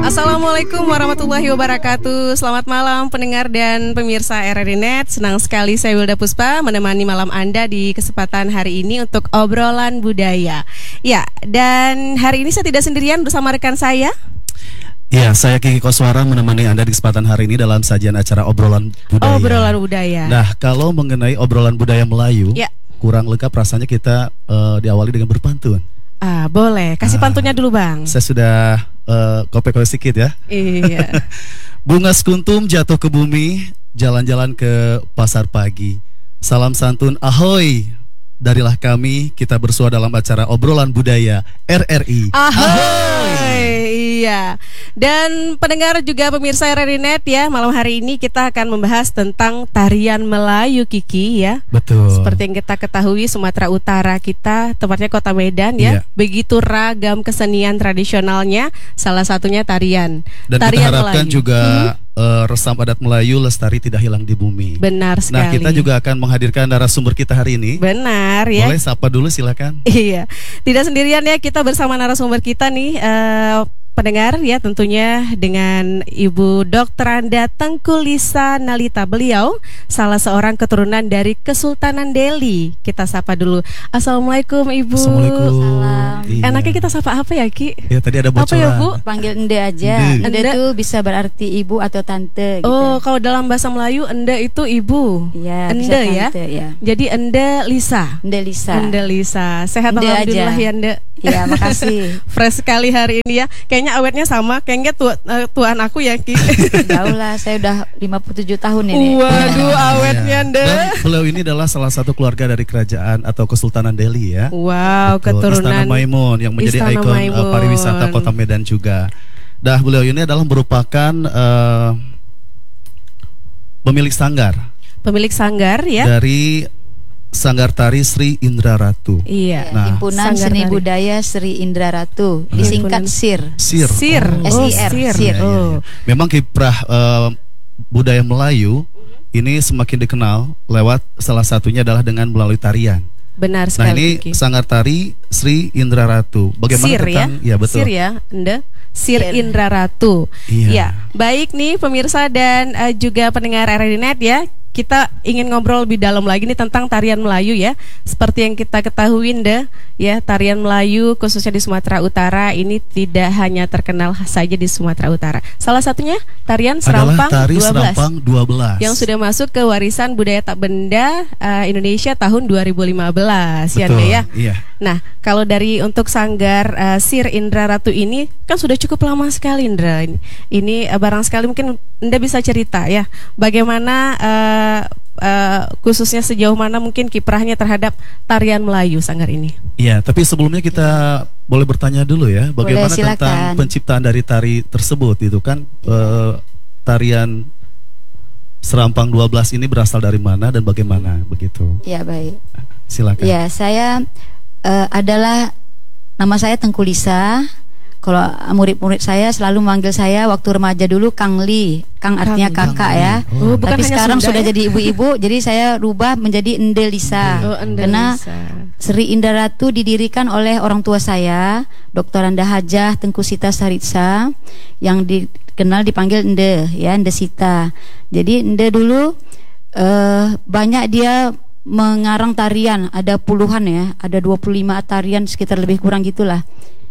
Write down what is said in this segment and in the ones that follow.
Assalamualaikum warahmatullahi wabarakatuh. Selamat malam pendengar dan pemirsa RRI Net. Senang sekali saya Wilda Puspa menemani malam Anda di kesempatan hari ini untuk obrolan budaya. Ya, dan hari ini saya tidak sendirian bersama rekan saya. Ya, saya Kiki Koswara menemani Anda di kesempatan hari ini dalam sajian acara obrolan budaya. Obrolan budaya. Nah, kalau mengenai obrolan budaya Melayu, ya, kurang lengkap rasanya kita diawali dengan berpantun. Boleh. Kasih pantunnya dulu, Bang. Saya sudah kopi-kopi sedikit ya. Iya. Bunga sekuntum jatuh ke bumi, jalan-jalan ke pasar pagi. Salam santun ahoy. Darilah kami, kita bersua dalam acara obrolan budaya RRI. Ahoy. Iya. Dan pendengar juga pemirsa RRI Net ya, malam hari ini kita akan membahas tentang tarian Melayu, Kiki ya. Betul. Seperti yang kita ketahui, Sumatera Utara kita, tepatnya Kota Medan ya, begitu ragam kesenian tradisionalnya, salah satunya tarian. Dan tarian kita harapkan Melayu juga resam adat Melayu lestari tidak hilang di bumi. Benar sekali. Nah, kita juga akan menghadirkan narasumber kita hari ini. Benar ya. Boleh sapa dulu silakan. Iya. Tidak sendirian ya, kita bersama narasumber kita nih, pendengar ya, tentunya dengan Ibu Dr. Anda Tengku Lisa Nalita. Beliau salah seorang keturunan dari Kesultanan Delhi. Kita sapa dulu. Assalamualaikum Ibu. Assalamualaikum. Salam. Iya. Enaknya kita sapa apa ya, Ki? Ya, tadi ada bocoran. Apa ya, Bu? Panggil Ende aja. Ende tuh bisa berarti ibu atau tante gitu. Oh, kalau dalam bahasa Melayu Ende itu ibu. Iya, Ende bisa ya. tante, ya. Jadi Ende Lisa. Ende Lisa. Ende Lisa. Sehat Ende alhamdulillah aja. ya, Ende. Iya, makasih. Fresh sekali hari ini ya. Kayaknya awetnya sama. Kayaknya tuan aku ya, Ki. Jauh lah, saya udah 57 tahun ini. Waduh, awetnya Ende. Dan beliau ini adalah salah satu keluarga dari kerajaan atau Kesultanan Delhi ya. Wow, Betul. keturunan Istana Maimun yang menjadi Istana ikon Maimun. pariwisata Kota Medan juga. Dah, beliau ini adalah merupakan pemilik sanggar. Pemilik sanggar ya. Dari Sanggar Tari Sri Indra Ratu. Iya. Nah, Himpunan Sanggar Seni Tari. Budaya Sri Indra Ratu, disingkat SIR. Sir. Sir. Oh. SIR. SIR. Sir. Iya, iya, Oh. iya. Memang kiprah budaya Melayu ini semakin dikenal lewat salah satunya adalah dengan melalui tarian. Benar Nah, sekali. ini Ki. Sanggar Tari Sri Indra Ratu. Bagaimana Sir tentang ya betul. Sir ya, Ende. Sir Indra Ratu. Iya. Ya, baik nih pemirsa dan juga pendengar RRI Net ya. Kita ingin ngobrol lebih dalam lagi nih tentang tarian Melayu ya. Seperti yang kita ketahui deh ya, tarian Melayu khususnya di Sumatera Utara ini tidak hanya terkenal saja di Sumatera Utara. Salah satunya tarian Adalah Serampang tari 12 Serampang 12 yang sudah masuk ke warisan budaya tak benda Indonesia tahun 2015 ya, Betul, Anda ya. iya. Nah, kalau dari untuk sanggar Sir Indra Ratu ini kan sudah cukup lama sekali, Indra. Ini barang sekali mungkin Anda bisa cerita ya, bagaimana khususnya sejauh mana mungkin kiprahnya terhadap tarian Melayu sanggar ini. Iya, tapi sebelumnya kita boleh bertanya dulu ya, bagaimana Boleh, tentang silakan. penciptaan dari tari tersebut itu kan tarian Serampang 12 ini berasal dari mana dan bagaimana begitu. Ya, baik. Silakan. Ya, saya adalah, nama saya Tengku Lisa. Kalau murid-murid saya selalu manggil saya waktu remaja dulu Kang Li. Kang artinya kakak ya. Oh, bukan Tapi hanya sekarang Sunda sudah ya? jadi ibu-ibu, jadi saya rubah menjadi Ende Lisa. Oh, Ende Karena Lisa. Sri Indra Ratu didirikan oleh orang tua saya, Dr. Anda Hajah Tengku Sita Saritsa, yang dikenal dipanggil Ende ya, Ende Sita. Jadi Ende dulu banyak dia mengarang tarian, ada puluhan ya, ada 25 tarian sekitar lebih kurang gitulah.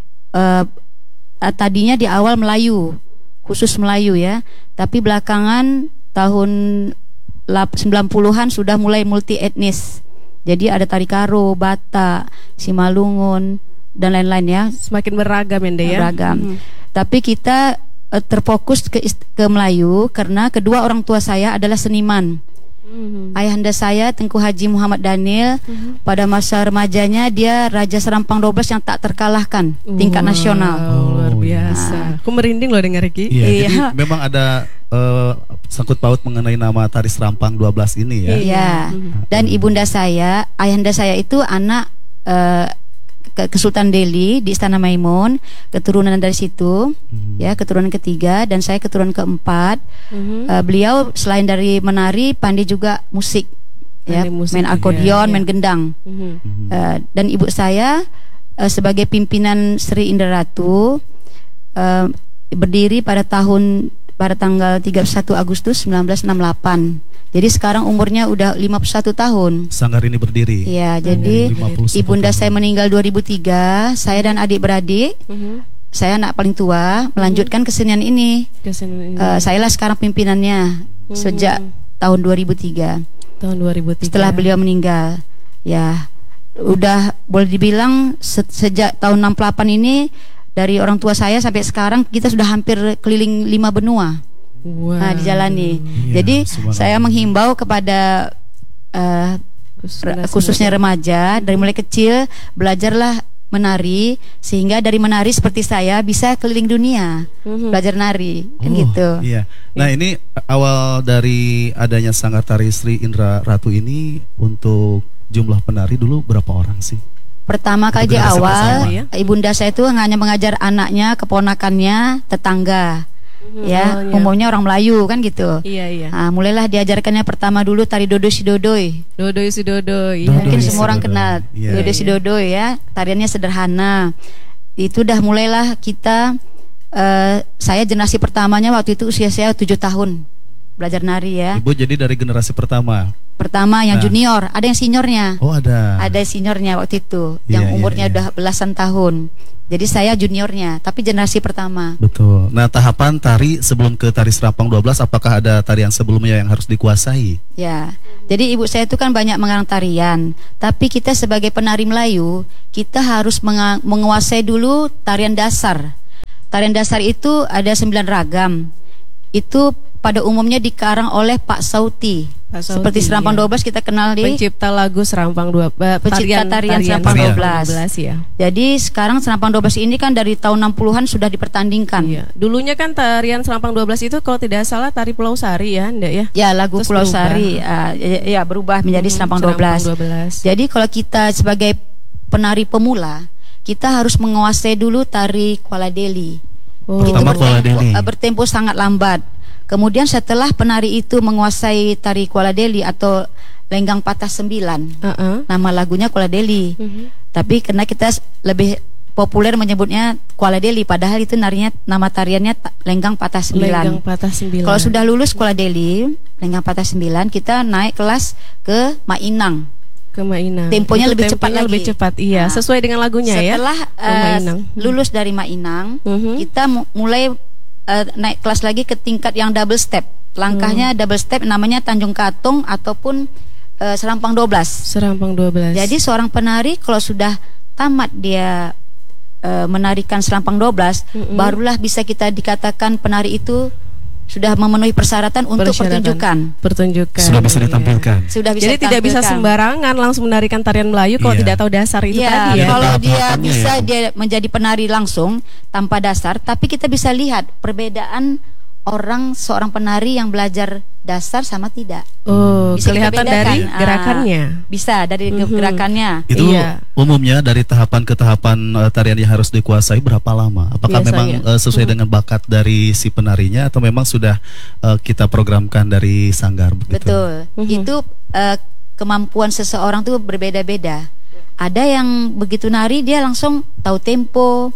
Tadinya di awal Melayu, khusus Melayu ya, tapi belakangan tahun 90-an sudah mulai multi etnis. Jadi ada tari Karo, Batak, Simalungun dan lain-lain ya. Semakin beragam ya, Ende ya. Beragam. Tapi kita terfokus ke Melayu karena kedua orang tua saya adalah seniman. Ayahanda saya Tengku Haji Muhammad Daniel, pada masa remajanya dia Raja Serampang 12 yang tak terkalahkan tingkat nasional. Luar biasa. Aku merinding loh dengar Ki. Iya, jadi memang ada sangkut paut mengenai nama tari Serampang 12 ini ya. Iya. Dan ibunda saya, ayahanda saya itu anak Kesultanan Delhi di Istana Maimun, keturunan dari situ, ya, keturunan ketiga, dan saya keturunan keempat. Beliau selain dari menari, pandai juga musik, ya, main akordeon, main gendang. Dan ibu saya sebagai pimpinan Sri Indra Ratu berdiri pada tanggal 31 Agustus 1968. Jadi sekarang umurnya udah 51 tahun. Sanggar ini berdiri. Iya, jadi 51 ibunda tahun. saya meninggal 2003. Saya dan adik-beradik, saya anak paling tua, melanjutkan kesenian ini. Sayalah sekarang pimpinannya sejak tahun 2003. Tahun 2003. Setelah beliau meninggal, ya udah boleh dibilang sejak tahun 68 ini, dari orang tua saya sampai sekarang kita sudah hampir keliling 5 benua. Wow. Nah, dijalani. Iya, Jadi subhanallah. saya menghimbau kepada khususnya remaja, dari mulai kecil belajarlah menari, sehingga dari menari seperti saya bisa keliling dunia, belajar nari, kan gitu. Iya. Nah, ini awal dari adanya Sanggar Tari Sri Indra Ratu ini, untuk jumlah penari dulu berapa orang sih? Pertama kali di Generasi awal, pertama, ya? ibunda saya itu hanya mengajar anaknya, keponakannya, tetangga. Ya, iya. umumnya orang Melayu kan gitu. Iya. Nah, mulailah diajarkannya pertama dulu tari Dodo Sidodoi. Dodoy si Dodoy. Dodoy Mungkin si semua orang Dodoy. kenal Iya. Dodo Sidodoi ya. Tariannya sederhana. Itu dah mulailah kita, saya generasi pertamanya waktu itu usia saya 7 tahun belajar nari ya. Ibu jadi dari generasi pertama. Pertama yang Nah. junior, ada yang seniornya. Oh, ada. Ada seniornya waktu itu, Iya, yang iya, umurnya iya. udah belasan tahun. Jadi saya juniornya, tapi generasi pertama. Betul. Nah, tahapan tari sebelum ke tari Serampang 12, apakah ada tarian sebelumnya yang harus dikuasai? Ya, jadi ibu saya itu kan banyak mengarang tarian. Tapi kita sebagai penari Melayu, kita harus menguasai dulu tarian dasar. Tarian dasar itu ada 9 ragam. Itu pada umumnya dikarang oleh Pak Sauti. Pak Sauti, Seperti Serampang iya. 12 kita kenal di Pencipta lagu Serampang 12. Pencipta tarian Serampang 12. ya. Jadi sekarang Serampang 12 ini kan dari tahun 60-an sudah dipertandingkan. Iya. Dulunya kan tarian Serampang 12 itu kalau tidak salah tari Pulau Sari ya, Ndak ya? Ya, lagu Terus Pulau berubah. Sari ya berubah menjadi Serampang 12. 12. Jadi kalau kita sebagai penari pemula, kita harus menguasai dulu tari Kuala Deli. Oh. Itu Pertama Kuala Deli. bertempo sangat lambat. Kemudian setelah penari itu menguasai tari Kuala Deli atau Lenggang Patah 9, nama lagunya Kuala Deli. Tapi karena kita lebih populer menyebutnya Kuala Deli, padahal itu nama tariannya Lenggang Patah 9. Lenggang Patah 9. Kalau sudah lulus Kuala Deli, Lenggang Patah 9, kita naik kelas ke Mainang. ke Mainang. Temponya Itu lebih cepat temponya lagi. lebih cepat. Iya, Nah, sesuai dengan lagunya ya. Setelah Ke Mainang. lulus dari Mainang, kita mulai naik kelas lagi ke tingkat yang double step. Langkahnya double step, namanya Tanjung Katong ataupun Serampang 12. Serampang 12. Jadi seorang penari kalau sudah tamat dia menarikan Serampang 12, barulah bisa kita dikatakan penari itu sudah memenuhi persyaratan untuk pertunjukan. Sudah bisa ditampilkan. Sudah bisa Jadi tidak bisa ditampilkan. sembarangan langsung menarikan tarian Melayu kalau Iya. tidak tahu dasar itu Ya, tadi ya. kalau dia Tahap-tahapannya bisa ya. dia menjadi penari langsung tanpa dasar, tapi kita bisa lihat perbedaan seorang penari yang belajar dasar sama tidak. Oh, Bisa kelihatan kita dari bedakan. gerakannya. Bisa dari gerakannya. Itu Iya. umumnya dari tahapan ke tahapan tarian yang harus dikuasai berapa lama? Apakah Biasanya. memang sesuai dengan bakat dari si penarinya, atau memang sudah kita programkan dari sanggar begitu? Betul. Itu kemampuan seseorang tuh berbeda-beda. Ada yang begitu nari dia langsung tahu tempo,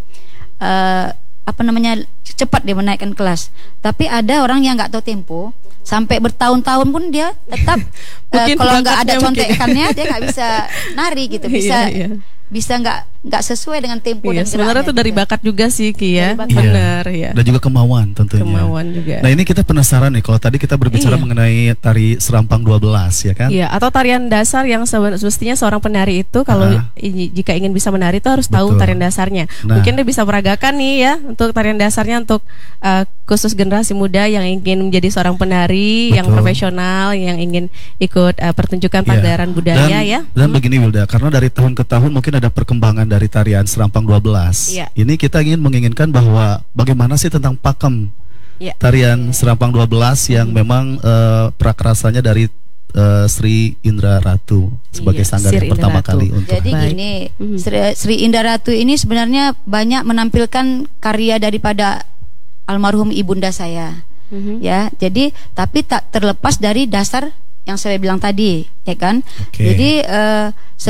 cepat dia menaikkan kelas. Tapi ada orang yang nggak tahu tempo, sampai bertahun-tahun pun dia tetap Mungkin kalau nggak ada bakatnya mungkin. contekannya dia nggak bisa nari gitu, bisa Iya, iya. bisa nggak sesuai dengan tempo Iya, dan sebenarnya itu geraknya dari gitu. bakat juga sih Ki ya. Dari bakat. Benar ya. Dan juga kemauan tentunya. Kemauan juga. Nah, ini kita penasaran nih, kalau tadi kita berbicara Iya. mengenai tari Serampang 12 ya kan? Iya, atau tarian dasar yang semestinya seorang penari itu kalau jika ingin bisa menari itu harus tahu Betul. tarian dasarnya. Nah. Mungkin dia bisa peragakan nih ya untuk tarian dasarnya untuk khusus generasi muda yang ingin menjadi seorang penari yang Betul. profesional, yang ingin ikut pertunjukan pagelaran budaya ya. Dan begini Wilda, karena dari tahun ke tahun mungkin ada perkembangan dari tarian Serampang 12. Iya. Ini kita menginginkan bahwa bagaimana sih tentang pakem Iya. tarian Serampang 12 yang memang prakarasanya dari Sri Indra Ratu sebagai Iya, sanggar Sri yang pertama Indra Ratu. kali untuk Jadi Baik. gini, Sri Indra Ratu ini sebenarnya banyak menampilkan karya daripada almarhum ibunda saya. Ya, jadi tapi tak terlepas dari dasar yang saya bilang tadi, ya kan? Oke. Jadi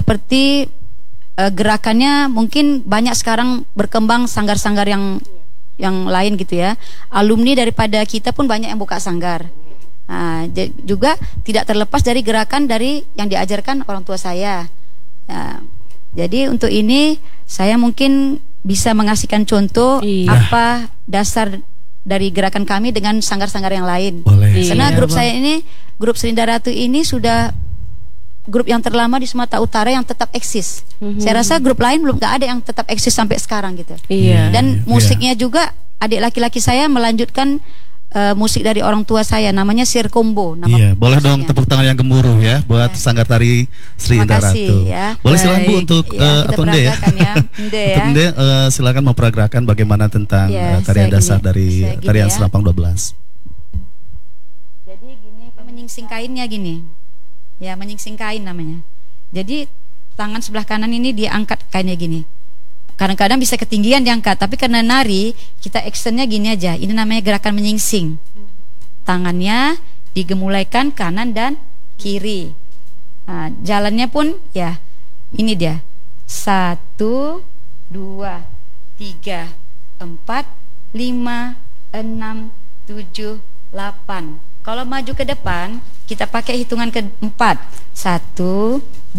seperti gerakannya mungkin banyak sekarang berkembang sanggar-sanggar yang yang lain gitu ya. Alumni daripada kita pun banyak yang buka sanggar. Juga tidak terlepas dari gerakan dari yang diajarkan orang tua saya. Jadi untuk ini saya mungkin bisa mengasihkan contoh apa dasar dari gerakan kami dengan sanggar-sanggar yang lain. Boleh. Karena grup saya ini, grup Serinda Ratu ini sudah grup yang terlama di Sumatera Utara yang tetap eksis. Saya rasa grup lain belum gak ada yang tetap eksis sampai sekarang gitu. Dan musiknya juga adik laki-laki saya melanjutkan musik dari orang tua saya, namanya Sirkombo. Boleh dong tepuk tangan yang gemuruh ya buat sanggar tari Serinda Ratu. Ya. Boleh silakan Bu untuk atau Nde ya. Untuk Nde silakan memperagakan bagaimana tentang tarian dasar dari tarian Serampang 12. Jadi gini, menyingsing kainnya gini. Ya, menyingsing kain namanya. Jadi tangan sebelah kanan ini dia angkat kainnya gini. Kadang-kadang bisa ketinggian diangkat, tapi karena nari kita actionnya gini aja. Ini namanya gerakan menyingsing. Tangannya digemulaikan kanan dan kiri. Jalannya pun ya ini dia. 1, 2, 3, 4, 5, 6, 7, 8. Kalau maju ke depan, kita pakai hitungan ke-4. 1, 2, 3,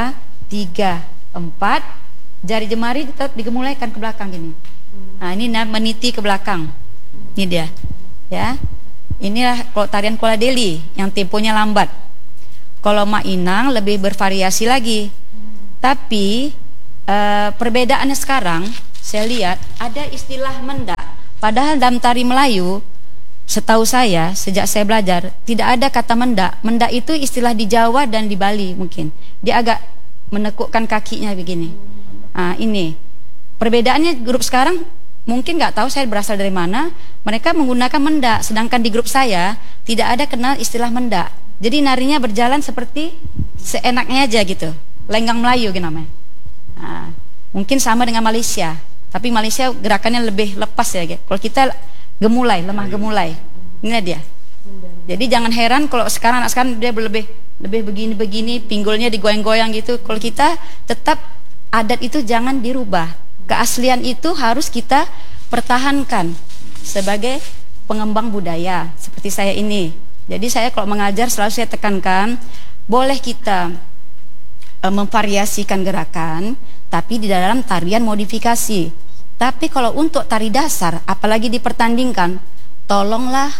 4. Jari jemari tetap digemulaikan ke belakang gini. Ini meniti ke belakang. Ini dia. Ya. Inilah kalau tarian Kuala Deli yang temponya lambat. Kalau Mak Inang lebih bervariasi lagi. Tapi perbedaannya sekarang saya lihat ada istilah mendak. Padahal dalam tari Melayu, setahu saya, sejak saya belajar, tidak ada kata mendak. Mendak itu istilah di Jawa dan di Bali mungkin. Dia agak menekukkan kakinya begini. Ini perbedaannya. Grup sekarang mungkin nggak tahu saya berasal dari mana. Mereka menggunakan mendak, sedangkan di grup saya tidak ada kenal istilah mendak. Jadi narinya berjalan seperti seenaknya aja gitu. Lenggang Melayu gitu namanya. Mungkin sama dengan Malaysia, tapi Malaysia gerakannya lebih lepas ya. Kalau kita gemulai, lemah gemulai. Ini dia. Jadi jangan heran kalau sekarang anak sekarang dia lebih begini-begini, pinggulnya digoyang-goyang gitu. Kalau kita tetap adat itu jangan dirubah. Keaslian itu harus kita pertahankan sebagai pengembang budaya seperti saya ini. Jadi saya kalau mengajar selalu saya tekankan, boleh kita memvariasikan gerakan, tapi di dalam tarian modifikasi. Tapi kalau untuk tari dasar, apalagi dipertandingkan, tolonglah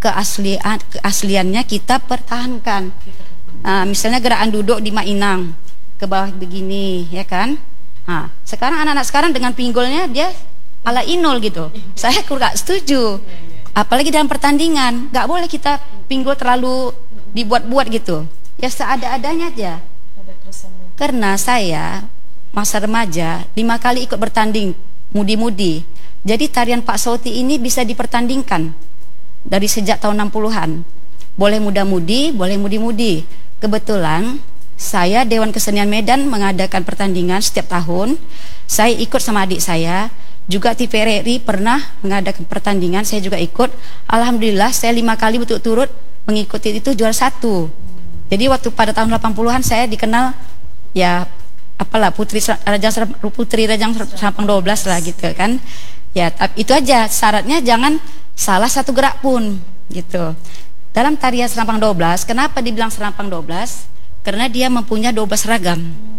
keasliannya kita pertahankan. Misalnya gerakan duduk di Mak Inang, ke bawah begini, ya kan? Sekarang anak-anak sekarang dengan pinggulnya dia ala Inul gitu. Saya kurang setuju. Apalagi dalam pertandingan, nggak boleh kita pinggul terlalu dibuat-buat gitu. Ya seada-adanya aja. Karena saya masa remaja 5 kali ikut bertanding mudi-mudi. Jadi tarian Pak Sauti ini bisa dipertandingkan dari sejak tahun 60-an. Boleh muda-mudi, boleh mudi-mudi. Kebetulan saya Dewan Kesenian Medan mengadakan pertandingan setiap tahun. Saya ikut sama adik saya. Juga TVRI pernah mengadakan pertandingan, saya juga ikut. Alhamdulillah saya 5 kali berturut-turut mengikuti itu juara 1. Jadi waktu pada tahun 80-an saya dikenal ya apalah Putri Rajang Serampang 12 lah gitu kan. Ya itu aja syaratnya, jangan salah satu gerak pun gitu. Dalam tarian Serampang 12, kenapa dibilang Serampang 12? Karena dia mempunyai 12 ragam.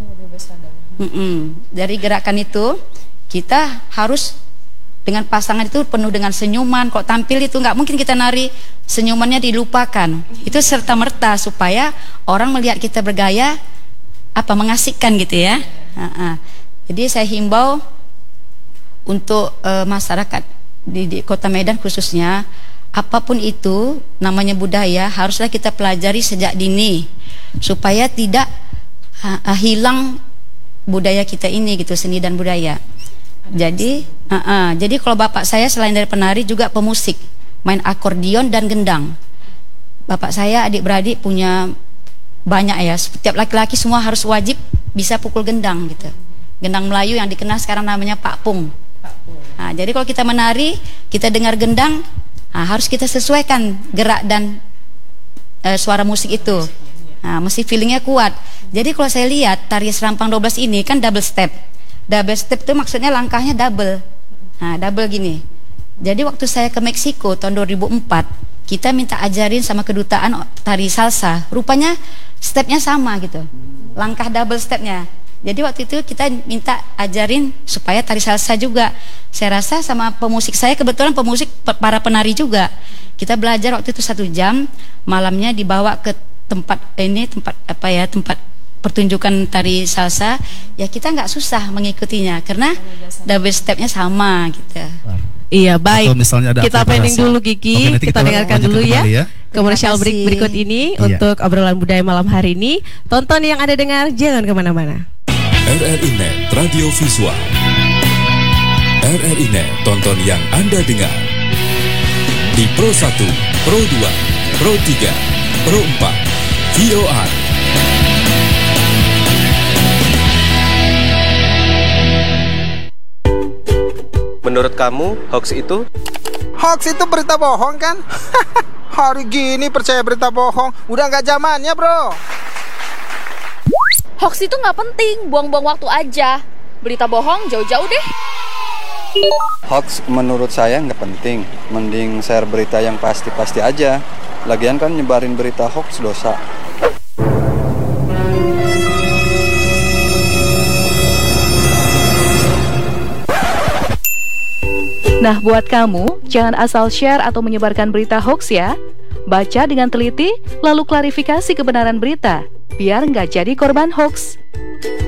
Dari gerakan itu kita harus dengan pasangan itu penuh dengan senyuman. Kok tampil itu nggak mungkin kita nari senyumannya dilupakan. Itu serta merta supaya orang melihat kita bergaya mengasihkan gitu ya. Jadi saya himbau untuk masyarakat di Kota Medan khususnya, apapun itu namanya budaya haruslah kita pelajari sejak dini supaya tidak hilang budaya kita ini gitu, seni dan budaya. Jadi kalau bapak saya selain dari penari juga pemusik, main akordion dan gendang. Bapak saya adik-beradik punya banyak ya. Setiap laki-laki semua harus wajib bisa pukul gendang gitu. Gendang Melayu yang dikenal sekarang namanya Pakpung. Jadi kalau kita menari, kita dengar gendang, harus kita sesuaikan gerak dan suara musik itu. Mesti feelingnya kuat. Jadi kalau saya lihat tari Serampang 12 ini kan double step. Double step itu maksudnya langkahnya double. Double gini. Jadi waktu saya ke Meksiko tahun 2004, kita minta ajarin sama kedutaan tari salsa. Rupanya stepnya sama gitu, langkah double stepnya. Jadi waktu itu kita minta ajarin supaya tari salsa juga. Saya rasa sama pemusik saya, kebetulan pemusik para penari juga. Kita belajar waktu itu 1 jam, malamnya dibawa ke tempat tempat pertunjukan tari salsa. Ya kita nggak susah mengikutinya karena double stepnya sama gitu. Iya, baik. Atau misalnya ada Kita pending dulu Kiki, Oke, kita dengarkan dulu ya. Komersial Terima break kasih. berikut ini Iya. untuk obrolan budaya malam hari ini. Tonton yang ada dengar, jangan kemana-mana. RRI Net Radio Visual. RRI Net, tonton yang Anda dengar. Di Pro 1, Pro 2, Pro 3, Pro 4, VOR. Menurut kamu, hoax itu? Hoax itu berita bohong kan? Hari gini percaya berita bohong, udah nggak zamannya bro. Hoax itu nggak penting, buang-buang waktu aja. Berita bohong jauh-jauh deh. Hoax menurut saya nggak penting, mending share berita yang pasti-pasti aja. Lagian kan nyebarin berita hoax dosa. Nah, buat kamu, jangan asal share atau menyebarkan berita hoax ya. Baca dengan teliti, lalu klarifikasi kebenaran berita, biar nggak jadi korban hoax.